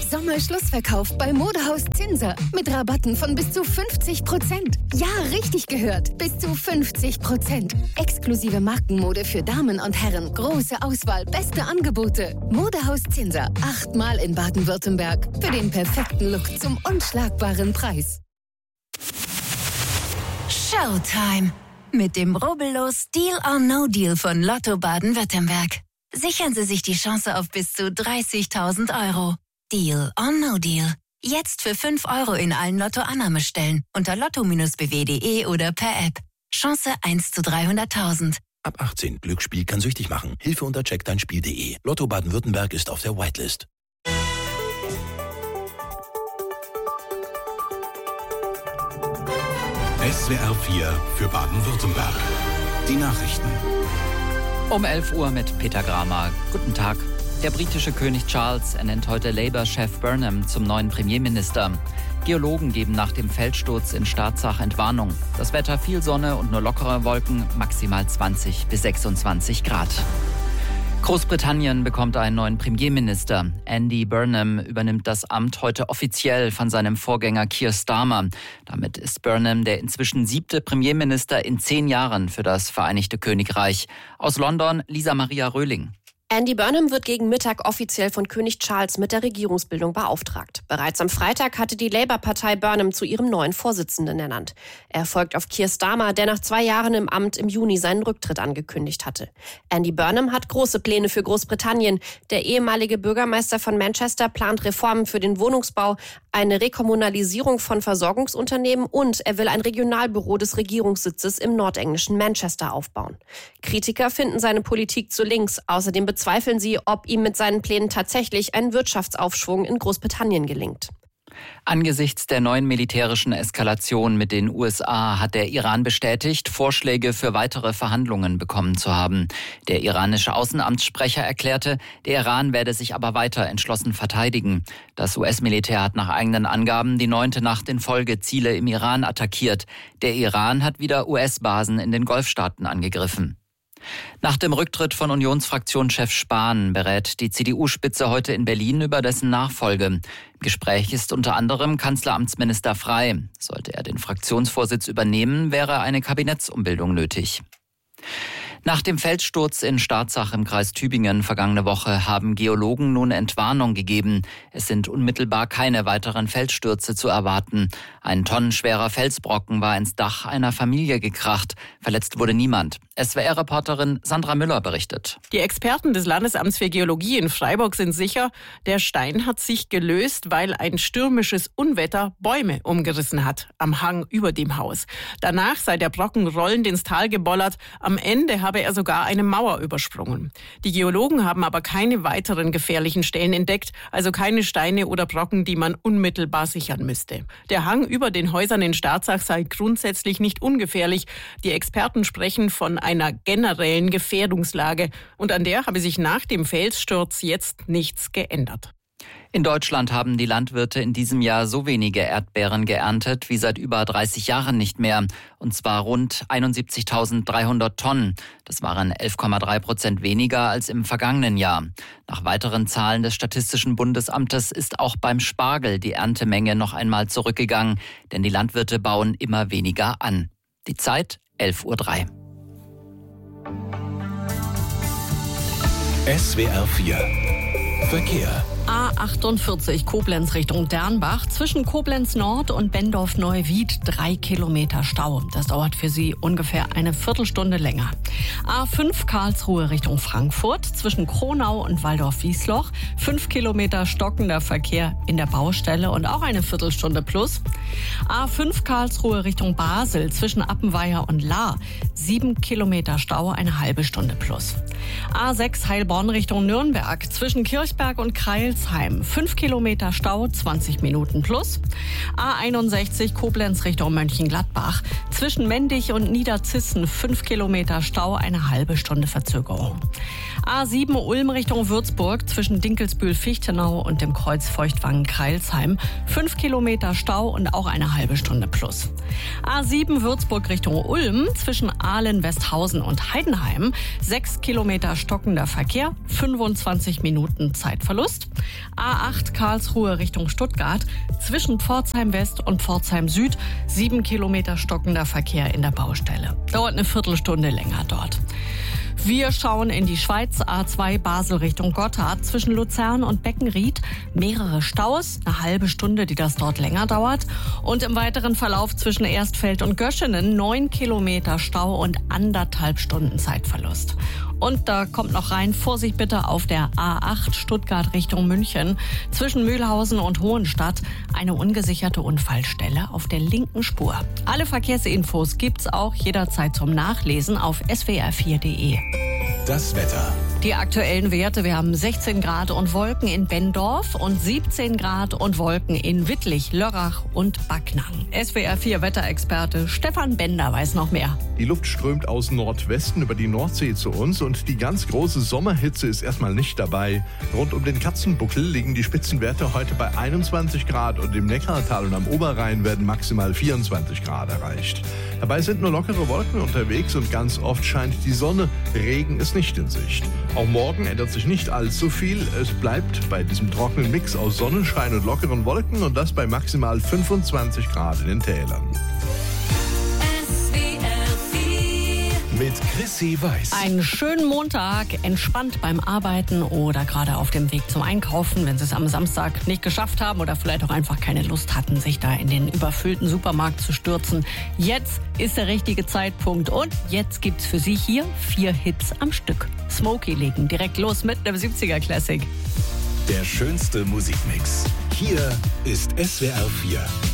Sommerschlussverkauf bei Modehaus Zinser mit Rabatten von bis zu 50%. Ja, richtig gehört. Bis zu 50%. Exklusive Markenmode für Damen und Herren. Große Auswahl, beste Angebote. Modehaus Zinser. 8-mal in Baden-Württemberg. Für den perfekten Look zum unschlagbaren Preis. Showtime. Mit dem rubbellos Deal or No Deal von Lotto Baden-Württemberg. Sichern Sie sich die Chance auf bis zu 30.000 €. Deal or No Deal. Jetzt für 5 € in allen Lotto-Annahmestellen unter lotto-bw.de oder per App. Chance 1 zu 300.000. Ab 18. Glücksspiel kann süchtig machen. Hilfe unter checkdeinspiel.de. Lotto Baden-Württemberg ist auf der Whitelist. SWR 4 für Baden-Württemberg. Die Nachrichten. Um 11 Uhr mit Peter Gramer. Guten Tag. Der britische König Charles ernennt heute Labour-Chef Burnham zum neuen Premierminister. Geologen geben nach dem Felssturz in Staatsach Entwarnung. Das Wetter viel Sonne und nur lockere Wolken, maximal 20 bis 26 Grad. Großbritannien bekommt einen neuen Premierminister. Andy Burnham übernimmt das Amt heute offiziell von seinem Vorgänger Keir Starmer. Damit ist Burnham der inzwischen 7. Premierminister in 10 Jahren für das Vereinigte Königreich. Aus London, Lisa Maria Röhling. Andy Burnham wird gegen Mittag offiziell von König Charles mit der Regierungsbildung beauftragt. Bereits am Freitag hatte die Labour-Partei Burnham zu ihrem neuen Vorsitzenden ernannt. Er folgt auf Keir Starmer, der nach 2 Jahren im Amt im Juni seinen Rücktritt angekündigt hatte. Andy Burnham hat große Pläne für Großbritannien. Der ehemalige Bürgermeister von Manchester plant Reformen für den Wohnungsbau, eine Rekommunalisierung von Versorgungsunternehmen und er will ein Regionalbüro des Regierungssitzes im nordenglischen Manchester aufbauen. Kritiker finden seine Politik zu links. Außerdem bezweifeln sie, ob ihm mit seinen Plänen tatsächlich ein Wirtschaftsaufschwung in Großbritannien gelingt. Angesichts der neuen militärischen Eskalation mit den USA hat der Iran bestätigt, Vorschläge für weitere Verhandlungen bekommen zu haben. Der iranische Außenamtssprecher erklärte, der Iran werde sich aber weiter entschlossen verteidigen. Das US-Militär hat nach eigenen Angaben die 9. Nacht in Folge Ziele im Iran attackiert. Der Iran hat wieder US-Basen in den Golfstaaten angegriffen. Nach dem Rücktritt von Unionsfraktionschef Spahn berät die CDU-Spitze heute in Berlin über dessen Nachfolge. Im Gespräch ist unter anderem Kanzleramtsminister Frey. Sollte er den Fraktionsvorsitz übernehmen, wäre eine Kabinettsumbildung nötig. Nach dem Felssturz in Staatsach im Kreis Tübingen vergangene Woche haben Geologen nun Entwarnung gegeben. Es sind unmittelbar keine weiteren Felsstürze zu erwarten. Ein tonnenschwerer Felsbrocken war ins Dach einer Familie gekracht. Verletzt wurde niemand. SWR-Reporterin Sandra Müller berichtet. Die Experten des Landesamts für Geologie in Freiburg sind sicher, der Stein hat sich gelöst, weil ein stürmisches Unwetter Bäume umgerissen hat am Hang über dem Haus. Danach sei der Brocken rollend ins Tal gebollert. Am Ende habe er sogar eine Mauer übersprungen. Die Geologen haben aber keine weiteren gefährlichen Stellen entdeckt, also keine Steine oder Brocken, die man unmittelbar sichern müsste. Der Hang über den Häusern in Staatsach sei grundsätzlich nicht ungefährlich. Die Experten sprechen von einer generellen Gefährdungslage und an der habe sich nach dem Felssturz jetzt nichts geändert. In Deutschland haben die Landwirte in diesem Jahr so wenige Erdbeeren geerntet wie seit über 30 Jahren nicht mehr. Und zwar rund 71.300 Tonnen. Das waren 11,3% weniger als im vergangenen Jahr. Nach weiteren Zahlen des Statistischen Bundesamtes ist auch beim Spargel die Erntemenge noch einmal zurückgegangen. Denn die Landwirte bauen immer weniger an. Die Zeit 11:03 Uhr. SWR 4 Verkehr. A48 Koblenz Richtung Dernbach, zwischen Koblenz Nord und Bendorf-Neuwied 3 Kilometer Stau. Das dauert für Sie ungefähr eine Viertelstunde länger. A5 Karlsruhe Richtung Frankfurt, zwischen Kronau und Waldorf-Wiesloch 5 Kilometer stockender Verkehr in der Baustelle und auch eine Viertelstunde plus. A5 Karlsruhe Richtung Basel, zwischen Appenweier und Lahr 7 Kilometer Stau, eine halbe Stunde plus. A6 Heilbronn Richtung Nürnberg, zwischen Kirchberg und Kreilsheim 5 Kilometer Stau, 20 Minuten plus. A61 Koblenz Richtung Mönchengladbach, zwischen Mendig und Niederzissen 5 Kilometer Stau, eine halbe Stunde Verzögerung. A7 Ulm Richtung Würzburg, zwischen Dinkelsbühl-Fichtenau und dem Kreuz Feuchtwangen-Kreilsheim 5 Kilometer Stau und auch eine halbe Stunde plus. A7 Würzburg Richtung Ulm, zwischen Ahlen, Westhausen und Heidenheim 6 Kilometer stockender Verkehr, 25 Minuten Zeitverlust. A8 Karlsruhe Richtung Stuttgart. Zwischen Pforzheim West und Pforzheim Süd 7 Kilometer stockender Verkehr in der Baustelle. Dauert eine Viertelstunde länger dort. Wir schauen in die Schweiz, A2 Basel Richtung Gotthard, zwischen Luzern und Beckenried. Mehrere Staus, eine halbe Stunde, die das dort länger dauert. Und im weiteren Verlauf zwischen Erstfeld und Göschenen 9 Kilometer Stau und 1,5 Stunden Zeitverlust. Und da kommt noch rein, Vorsicht bitte auf der A8 Stuttgart Richtung München. Zwischen Mühlhausen und Hohenstadt eine ungesicherte Unfallstelle auf der linken Spur. Alle Verkehrsinfos gibt's auch jederzeit zum Nachlesen auf swr4.de. Das Wetter. Die aktuellen Werte, wir haben 16 Grad und Wolken in Benndorf und 17 Grad und Wolken in Wittlich, Lörrach und Backnang. SWR4 Wetterexperte Stefan Bender weiß noch mehr. Die Luft strömt aus Nordwesten über die Nordsee zu uns und die ganz große Sommerhitze ist erstmal nicht dabei. Rund um den Katzenbuckel liegen die Spitzenwerte heute bei 21 Grad und im Neckartal und am Oberrhein werden maximal 24 Grad erreicht. Dabei sind nur lockere Wolken unterwegs und ganz oft scheint die Sonne. Regen ist nicht in Sicht. Auch morgen ändert sich nicht allzu viel. Es bleibt bei diesem trockenen Mix aus Sonnenschein und lockeren Wolken und das bei maximal 25 Grad in den Tälern. Mit Chrissy Weiß. Einen schönen Montag, entspannt beim Arbeiten oder gerade auf dem Weg zum Einkaufen, wenn Sie es am Samstag nicht geschafft haben oder vielleicht auch einfach keine Lust hatten, sich da in den überfüllten Supermarkt zu stürzen. Jetzt ist der richtige Zeitpunkt und jetzt gibt's für Sie hier 4 Hits am Stück. Smokey legen direkt los mit einem 70er Classic. Der schönste Musikmix. Hier ist SWR 4.